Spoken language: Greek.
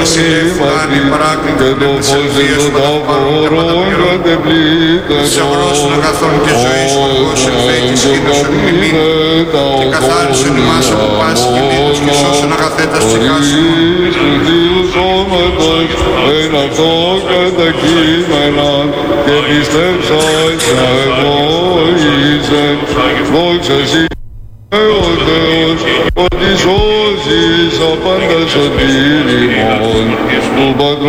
βασιλεύ ουράνι παράκλητος με τις ελπίες του καταπάρου και παταπληρών, της αγρόσων αγαθών και ζωής του Λόγος ελφαίτης χείδωσον ημιμήν, και καθάρισον ημάς από πάση κινήτως και σώσον αγαθέτας ψυχάς εν αυτό κατά κείμενα και πιστέψας εγώ εισεν, δόξα σοι ο Θεός, ότι σώσεις απάντα σωτήριμον του Πατρός